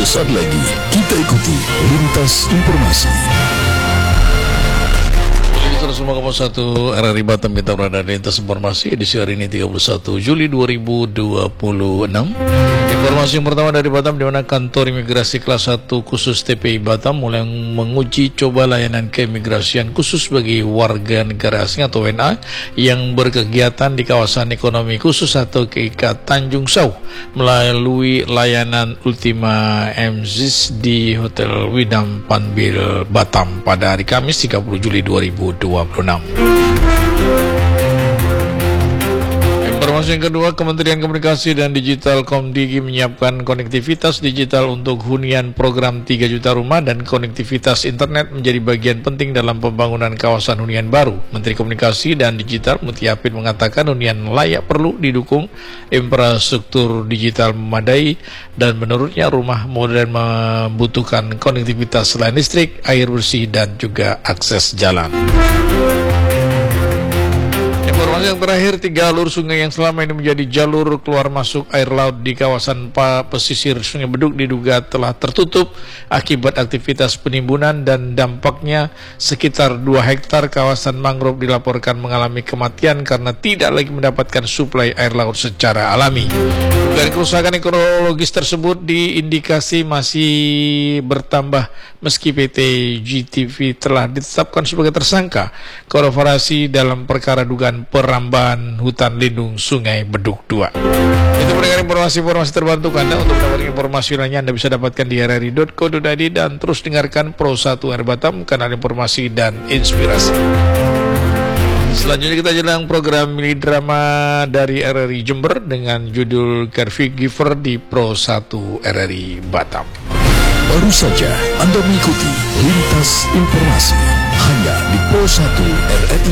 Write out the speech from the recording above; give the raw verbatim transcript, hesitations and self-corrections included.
Sesaat lagi kita ikuti Lintas Informasi. seratus lima koma satu R R I Batam, kita berada di Lintas Informasi edisi hari ini tiga puluh satu Juli dua ribu dua puluh enam. Informasi yang pertama dari Batam, di mana kantor imigrasi kelas satu khusus T P I Batam mulai menguji coba layanan keimigrasian khusus bagi warga negara asing atau W N A yang berkegiatan di kawasan ekonomi khusus atau K I K Tanjung Sau melalui layanan Ultima M Z I S di Hotel Widam Panbil Batam pada hari Kamis tiga puluh Juli dua ribu dua puluh enam. Informasi yang kedua, Kementerian Komunikasi dan Digital Komdigi menyiapkan konektivitas digital untuk hunian program tiga juta rumah, dan konektivitas internet menjadi bagian penting dalam pembangunan kawasan hunian baru. Menteri Komunikasi dan Digital Muti Apit mengatakan hunian layak perlu didukung infrastruktur digital memadai, dan menurutnya rumah modern membutuhkan konektivitas selain listrik, air bersih, dan juga akses jalan. Informasi yang terakhir, tiga alur sungai yang selama ini menjadi jalur keluar masuk air laut di kawasan pesisir Sungai Beduk diduga telah tertutup akibat aktivitas penimbunan, dan dampaknya sekitar dua hektar kawasan mangrove dilaporkan mengalami kematian karena tidak lagi mendapatkan suplai air laut secara alami. Dari kerusakan ekologis tersebut diindikasi masih bertambah meski P T G T V telah ditetapkan sebagai tersangka korporasi dalam perkara dugaan perambahan hutan lindung Sungai Beduk dua. Itu mendengar informasi-informasi terbantu Anda. Untuk mendapatkan informasi lainnya Anda bisa dapatkan di r r i dot co dot i d dan terus dengarkan Pro satu R Batam, kanal informasi dan inspirasi. Selanjutnya kita jelang program mini drama dari R R I Jember dengan judul Caregiver di Pro satu R R I Batam. Baru saja Anda mengikuti Lintas Informasi hanya di Pro satu R R I